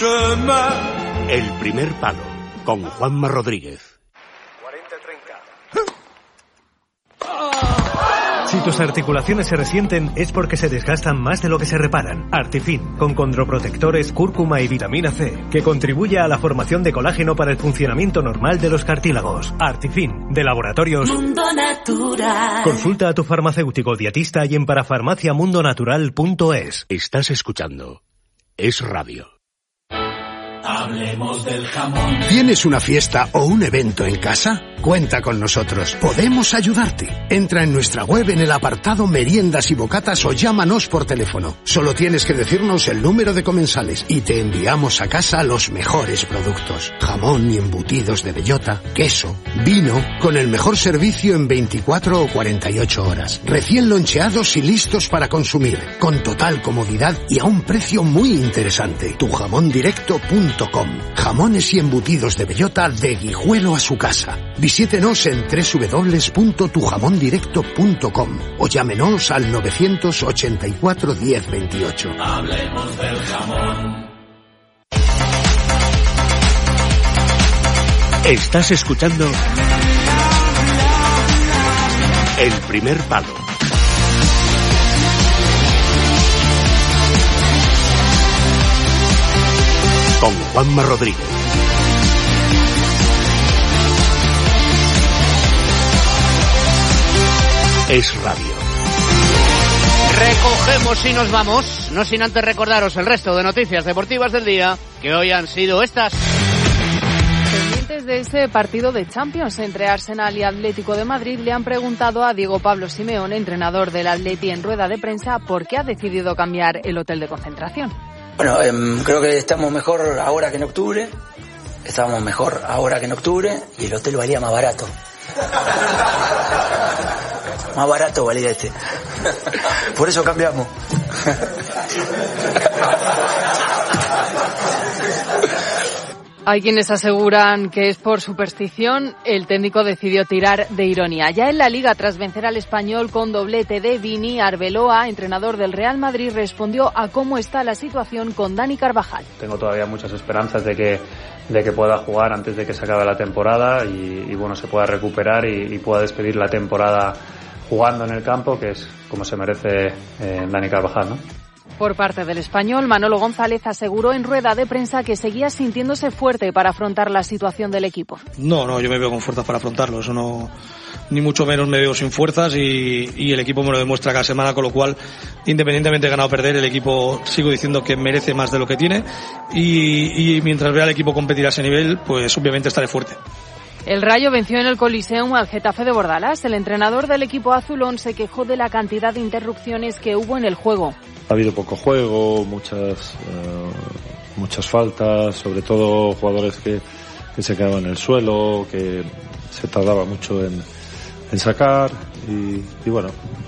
El primer palo, con Juanma Rodríguez. 40-30. Si tus articulaciones se resienten es porque se desgastan más de lo que se reparan. Artifin, con condroprotectores, cúrcuma y vitamina C, que contribuye a la formación de colágeno para el funcionamiento normal de los cartílagos. Artifin, de Laboratorios Mundo Natural. Consulta a tu farmacéutico dietista y en parafarmaciamundonatural.es. Estás escuchando Es Radio. Hablemos del jamón. ¿Tienes una fiesta o un evento en casa? Cuenta con nosotros. Podemos ayudarte. Entra en nuestra web en el apartado Meriendas y Bocatas o llámanos por teléfono. Solo tienes que decirnos el número de comensales y te enviamos a casa los mejores productos. Jamón y embutidos de bellota, queso, vino, con el mejor servicio en 24 o 48 horas. Recién loncheados y listos para consumir. Con total comodidad y a un precio muy interesante. Tujamondirecto.com. Jamones y embutidos de bellota de Guijuelo a su casa. Visítenos en www.tujamondirecto.com o llámenos al 984 10 28. Hablemos del jamón. Estás escuchando El primer palo. Con Juanma Rodríguez. Es Radio. Recogemos y nos vamos, no sin antes recordaros el resto de noticias deportivas del día, que hoy han sido estas. Pendientes de ese partido de Champions entre Arsenal y Atlético de Madrid, le han preguntado a Diego Pablo Simeone, entrenador del Atleti, en rueda de prensa, por qué ha decidido cambiar el hotel de concentración. Bueno, creo que estamos mejor ahora que en octubre. Estábamos mejor ahora que en octubre y el hotel valía más barato. Más barato valía este. Por eso cambiamos. Hay quienes aseguran que es por superstición. El técnico decidió tirar de ironía. Ya en la Liga, tras vencer al Español con doblete de Vini, Arbeloa, entrenador del Real Madrid, respondió a cómo está la situación con Dani Carvajal. Tengo todavía muchas esperanzas de que pueda jugar antes de que se acabe la temporada y bueno, se pueda recuperar y pueda despedir la temporada jugando en el campo, que es como se merece Dani Carvajal, ¿no? Por parte del Español, Manolo González aseguró en rueda de prensa que seguía sintiéndose fuerte para afrontar la situación del equipo. No, yo me veo con fuerzas para afrontarlo, eso no, ni mucho menos me veo sin fuerzas y el equipo me lo demuestra cada semana, con lo cual, independientemente de ganar o perder, el equipo sigo diciendo que merece más de lo que tiene y mientras vea al equipo competir a ese nivel, pues obviamente estaré fuerte. El Rayo venció en el Coliseum al Getafe de Bordalás. El entrenador del equipo azulón se quejó de la cantidad de interrupciones que hubo en el juego. Ha habido poco juego, muchas faltas, sobre todo jugadores que se quedaban en el suelo, que se tardaba mucho en sacar y bueno,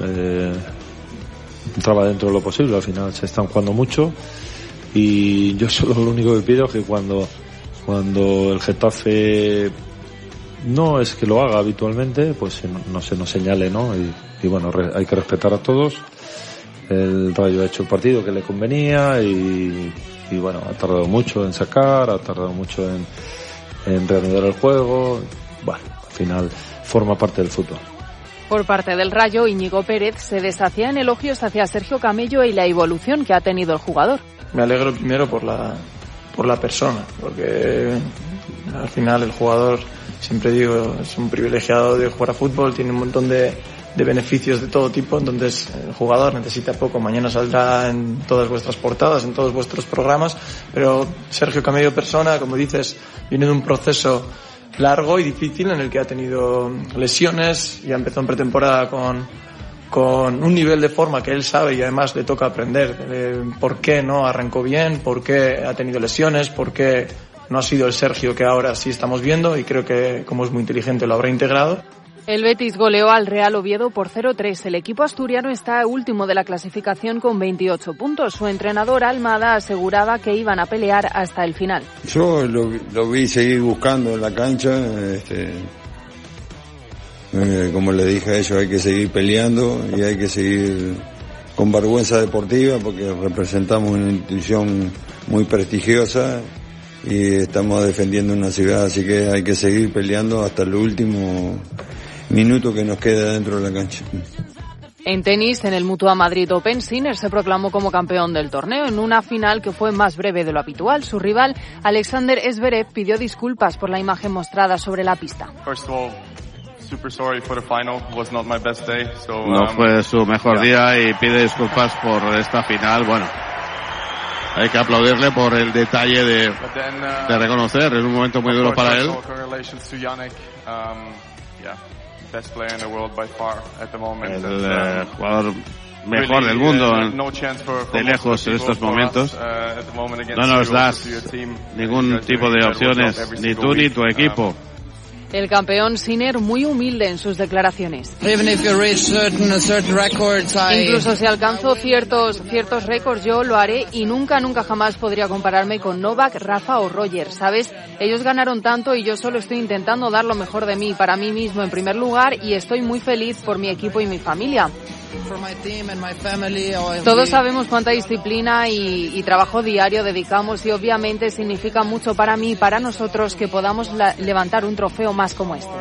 entraba dentro de lo posible. Al final se están jugando mucho y yo solo lo único que pido es que cuando el Getafe no es que lo haga habitualmente, pues no se nos señale, ¿no? Y bueno, hay que respetar a todos. El Rayo ha hecho el partido que le convenía y bueno, ha tardado mucho en sacar, ha tardado mucho en reanudar el juego. Bueno, al final forma parte del fútbol. Por parte del Rayo, Íñigo Pérez se deshacía en elogios hacia Sergio Camello y la evolución que ha tenido el jugador. Me alegro primero por la persona, porque al final el jugador, siempre digo, es un privilegiado de jugar a fútbol, tiene un montón de beneficios de todo tipo, entonces el jugador necesita poco. Mañana saldrá en todas vuestras portadas, en todos vuestros programas, pero Sergio Camello, persona, como dices, viene de un proceso largo y difícil en el que ha tenido lesiones, ya empezó en pretemporada con un nivel de forma que él sabe y además le toca aprender por qué no arrancó bien, por qué ha tenido lesiones, por qué no ha sido el Sergio que ahora sí estamos viendo, y creo que, como es muy inteligente, lo habrá integrado. El Betis goleó al Real Oviedo por 0-3. El equipo asturiano está último de la clasificación con 28 puntos. Su entrenador, Almada, aseguraba que iban a pelear hasta el final. Yo lo vi seguir buscando en la cancha. Como le dije a ellos, hay que seguir peleando y hay que seguir con vergüenza deportiva, porque representamos una institución muy prestigiosa y estamos defendiendo una ciudad, así que hay que seguir peleando hasta el último minuto que nos queda dentro de la cancha. En tenis, en el Mutua Madrid Open, Sinner se proclamó como campeón del torneo en una final que fue más breve de lo habitual. Su rival, Alexander Zverev, pidió disculpas por la imagen mostrada sobre la pista. No fue su mejor día y pide disculpas por esta final. Bueno, hay que aplaudirle por el detalle de reconocer. Es un momento muy duro para él. El jugador mejor del mundo de lejos en estos momentos. No nos das ningún tipo de opciones, ni tú ni tu equipo. El campeón Sinner muy humilde en sus declaraciones. Incluso si alcanzo ciertos récords, yo lo haré y nunca jamás podría compararme con Novak, Rafa o Roger, ¿sabes? Ellos ganaron tanto y yo solo estoy intentando dar lo mejor de mí, para mí mismo en primer lugar, y estoy muy feliz por mi equipo y mi familia. Todos sabemos cuánta disciplina y trabajo diario dedicamos y obviamente significa mucho para mí y para nosotros que podamos levantar un trofeo más como este.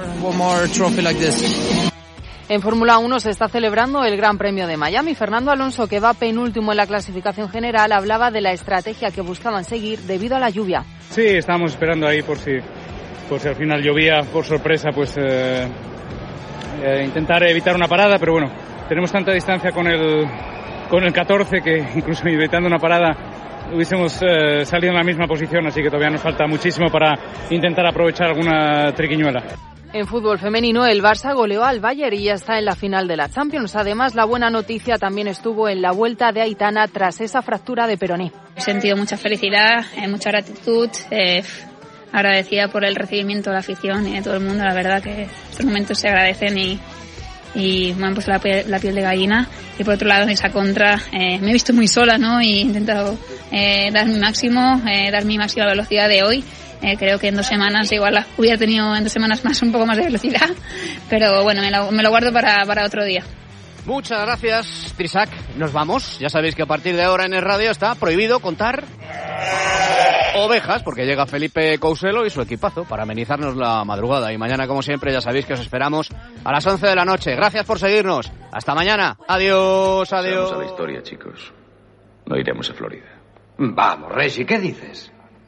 En Fórmula 1 se está celebrando el Gran Premio de Miami. Fernando Alonso, que va penúltimo en la clasificación general, hablaba de la estrategia que buscaban seguir debido a la lluvia. Sí, estábamos esperando ahí por si al final llovía por sorpresa, pues intentar evitar una parada, pero bueno, tenemos tanta distancia con el 14 que incluso evitando una parada hubiésemos salido en la misma posición, así que todavía nos falta muchísimo para intentar aprovechar alguna triquiñuela. En fútbol femenino, el Barça goleó al Bayern y ya está en la final de la Champions. Además, la buena noticia también estuvo en la vuelta de Aitana tras esa fractura de peroné. He sentido mucha felicidad, mucha gratitud, agradecida por el recibimiento de la afición y de todo el mundo. La verdad que estos momentos se agradecen y me han puesto la piel de gallina. Y por otro lado, en esa contra me he visto muy sola, ¿no? Y he intentado dar mi máxima velocidad de hoy. Creo que en 2 semanas igual hubiera tenido en 2 semanas un poco más de velocidad, pero bueno, me lo guardo para otro día. Muchas gracias, Trisac. Nos vamos. Ya sabéis que a partir de ahora en el radio está prohibido contar ovejas, porque llega Felipe Couselo y su equipazo para amenizarnos la madrugada. Y mañana, como siempre, ya sabéis que os esperamos a las 11 de la noche. Gracias por seguirnos. Hasta mañana. Adiós. Vamos a la historia, chicos. No iremos a Florida. Vamos, Reggie, ¿qué dices?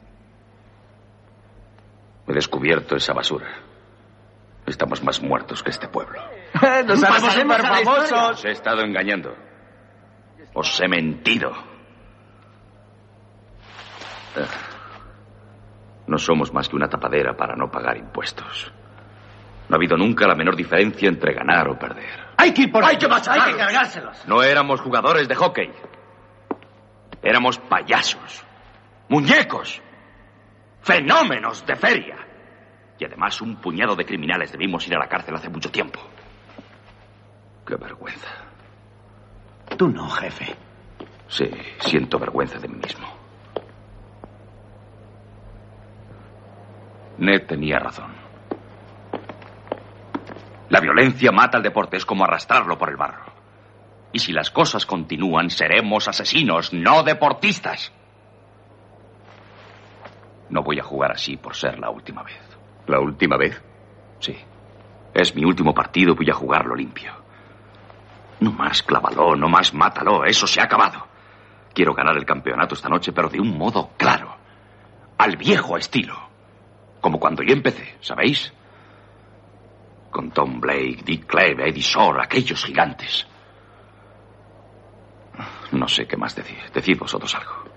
He descubierto esa basura. Estamos más muertos que este pueblo. ¡Nos haremos súper famosos! Os he estado engañando. Os he mentido. No somos más que una tapadera para no pagar impuestos. No ha habido nunca la menor diferencia entre ganar o perder. ¡Hay que cargárselos! No éramos jugadores de hockey. Éramos payasos. Muñecos. Fenómenos de feria. Y además un puñado de criminales debimos ir a la cárcel hace mucho tiempo. ¡Qué vergüenza! Tú no, jefe. Sí, siento vergüenza de mí mismo. Ned tenía razón. La violencia mata al deporte, es como arrastrarlo por el barro. Y si las cosas continúan, seremos asesinos, no deportistas. No voy a jugar así por ser la última vez. ¿La última vez? Sí. Es mi último partido, voy a jugarlo limpio. No más clávalo, no más mátalo, eso se ha acabado. Quiero ganar el campeonato esta noche, pero de un modo claro. Al viejo estilo. Como cuando yo empecé, ¿sabéis? Con Tom Blake, Dick Cleve, Eddie Shore, aquellos gigantes. No sé qué más decir. Decid vosotros algo.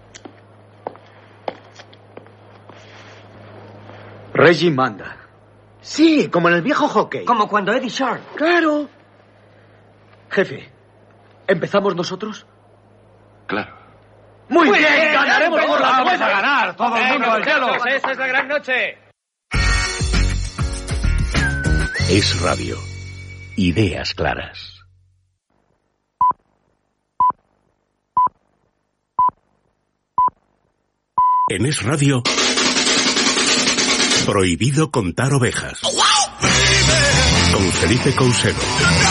Reggie manda. Sí, como en el viejo hockey. Como cuando Eddie Shore. ¡Claro! Jefe, ¿empezamos nosotros? Claro. ¡Muy bien! ¡Ganaremos por la ¡Vamos a ganar! ¡Todo el mundo al cielo! ¡Esa es la gran noche! Es Radio. Ideas claras. En Es Radio, prohibido contar ovejas. Con Felipe Couselo.